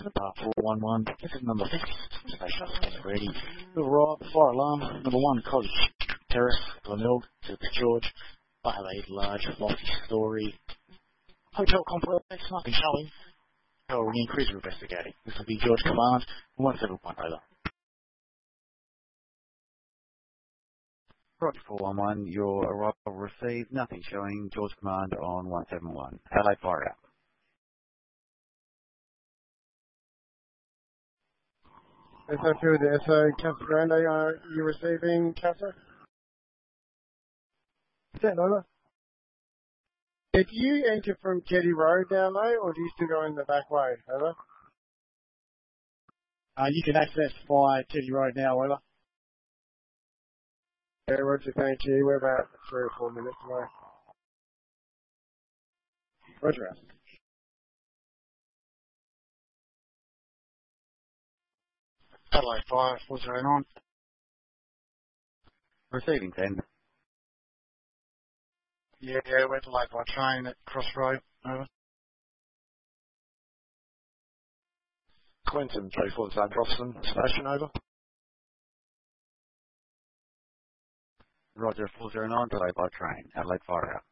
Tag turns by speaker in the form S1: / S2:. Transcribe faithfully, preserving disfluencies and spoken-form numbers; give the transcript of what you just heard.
S1: Park four one one, this is number six, station is ready. We'll arrive, fire alarm, number one, College Terrace, Glenelg, to the George, violate large multi-story hotel complex, nothing showing. Oh, we increase investigating. This will be George Command, one seven one, over.
S2: Roger four one one, your arrival received, nothing showing, George Command on one seven one. Adelaide fire out.
S3: S O two, the S O, Casa Grande, are you receiving, Casa? Send over. Did you enter from Teddy Road down low, or do you still go in the back way? Over.
S1: Uh, you can access via Teddy Road now, over.
S3: Yeah, Roger, thank you. We're about three or four minutes away. Roger.
S1: Adelaide Fire, four zero nine.
S2: Receiving ten.
S1: Yeah, yeah, we're delayed by train at Crossroad, over.
S4: Quentin, three four zero Robson, station, over.
S2: Roger four zero nine, delayed by train. Adelaide fire out.